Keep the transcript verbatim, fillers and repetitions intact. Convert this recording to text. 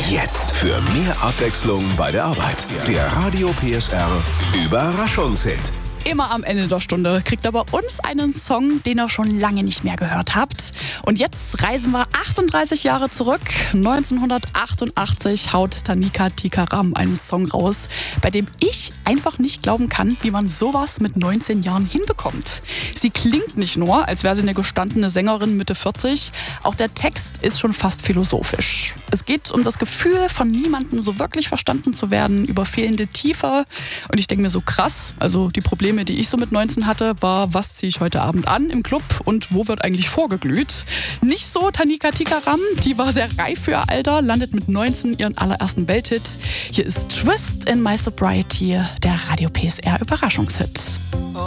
Jetzt für mehr Abwechslung bei der Arbeit. Der Radio P S R Überraschungshit. Immer am Ende der Stunde kriegt ihr bei uns einen Song, den ihr schon lange nicht mehr gehört habt. Und jetzt reisen wir achtunddreißig Jahre zurück. neunzehnhundertachtundachtzig haut Tanika Tikaram einen Song raus, bei dem ich einfach nicht glauben kann, wie man sowas mit neunzehn Jahren hinbekommt. Sie klingt nicht nur, als wäre sie eine gestandene Sängerin Mitte vierzig, auch der Text ist schon fast philosophisch. Es geht um das Gefühl, von niemandem so wirklich verstanden zu werden, über fehlende Tiefe. Und ich denke mir so krass, also die Probleme, die ich so mit neunzehn hatte, war, was ziehe ich heute Abend an im Club und wo wird eigentlich vorgeglüht? Nicht so Tanika Tikaram, die war sehr reif für ihr Alter, landet mit neunzehn ihren allerersten Welthit. Hier ist Twist in My Sobriety, der Radio P S R Überraschungshit.